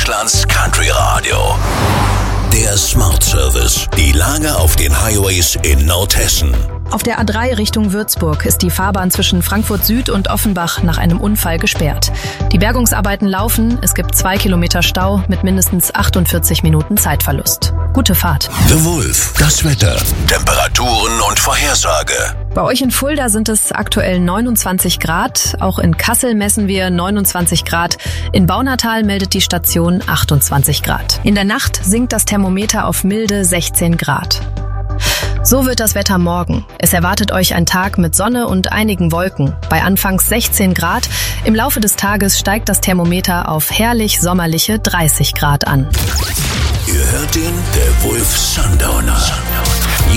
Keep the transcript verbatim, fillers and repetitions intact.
Deutschlands Country Radio. Der Smart Service. Die Lage auf den Highways in Nordhessen. Auf der A drei Richtung Würzburg ist die Fahrbahn zwischen Frankfurt Süd und Offenbach nach einem Unfall gesperrt. Die Bergungsarbeiten laufen, es gibt zwei Kilometer Stau mit mindestens achtundvierzig Minuten Zeitverlust. Gute Fahrt. The Wolf, das Wetter, Temperaturen und Vorhersage. Bei euch in Fulda sind es aktuell neunundzwanzig Grad. Auch in Kassel messen wir neunundzwanzig Grad. In Baunatal meldet die Station achtundzwanzig Grad. In der Nacht sinkt das Thermometer auf milde sechzehn Grad. So wird das Wetter morgen. Es erwartet euch ein Tag mit Sonne und einigen Wolken. Bei anfangs sechzehn Grad. Im Laufe des Tages steigt das Thermometer auf herrlich sommerliche dreißig Grad an. Ihr hört den The Wolf Sundowner.